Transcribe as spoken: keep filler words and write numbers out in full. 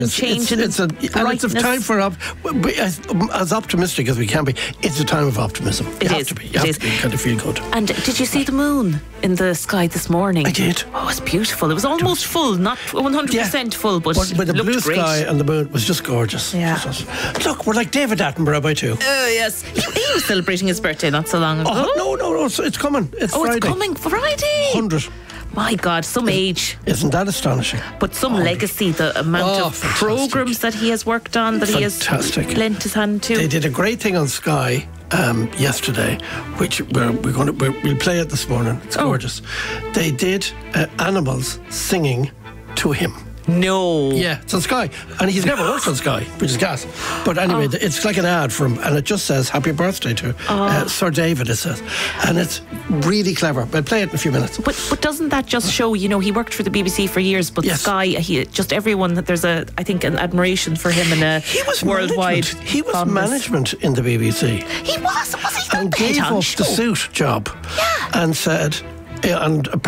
It's, change it's, in it's a, and it's a time for op- as, as optimistic as we can be. It's a time of optimism. You It have is. to be. You It have is. to be. Kind of feel good. And did you see the moon in the sky this morning? I did. Oh, it's beautiful. It was almost full, not one hundred percent full, but But with the it looked blue great. sky and the moon, it was just gorgeous. Yeah. Just- look, we're like David Attenborough by two. Oh, yes. He, he was celebrating his birthday not so long ago. Oh, no, no, no. It's, it's coming. It's Oh, Friday. it's coming Friday. one hundred. My God, some age, Isn't that astonishing? but some legacy. The amount Oh, of fantastic. programs that he has worked on, that Fantastic. he has lent his hand to. They did a great thing on Sky um, yesterday, which we're, we're going to we're, we'll play it this morning. It's Oh. gorgeous. They did uh, animals singing to him. No. Yeah, it's on Sky, and he's never worked on Sky, which is gas. But anyway, Oh. it's like an ad from, and it just says "Happy Birthday" to uh, Sir David. It says, and it's really clever. We'll play it in a few minutes. But but doesn't that just show, you know, he worked for the B B C for years, but Yes. Sky, he just everyone, there's a, I think, an admiration for him and a He was worldwide. management. He was fondness. management in the B B C. He was, was he? And The head gave on up show? the suit job Yeah. and said, and